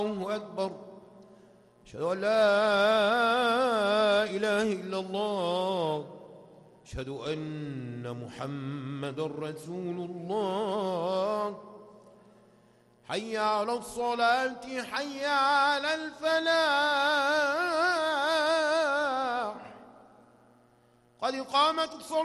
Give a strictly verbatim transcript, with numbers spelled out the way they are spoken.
الله أكبر. أشهد أن لا إله إلا الله. أشهد أن محمدا رسول الله. حي على الصلاة، حي على الفلاح، قد قامت الصلاة.